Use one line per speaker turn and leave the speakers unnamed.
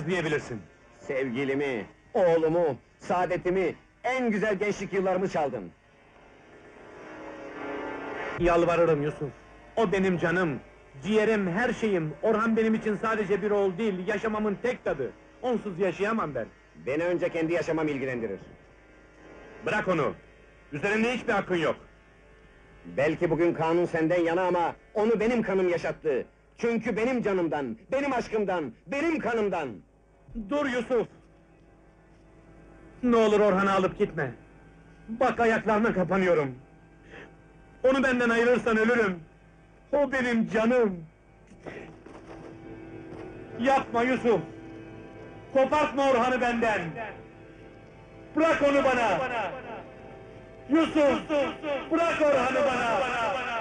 hırsız diyebilirsin?
Sevgilimi, oğlumu, saadetimi, en güzel gençlik yıllarımı çaldın.
Yalvarırım Yusuf. O benim canım, ciğerim, her şeyim. Orhan benim için sadece bir oğul değil, yaşamamın tek tadı. Onsuz yaşayamam ben.
Beni önce kendi yaşamam ilgilendirir.
Bırak onu! Üzerinde hiçbir hakkın yok.
Belki bugün kanun senden yana ama onu benim kanım yaşattı. Çünkü benim canımdan, benim aşkımdan, benim kanımdan.
Dur Yusuf! Ne olur Orhan'ı alıp gitme! Bak ayaklarına kapanıyorum! Onu benden ayırırsan ölürüm! O benim canım! Yapma Yusuf! Kopartma Orhan'ı benden! Bırak onu bana! Yusuf! Bırak Orhan'ı bana!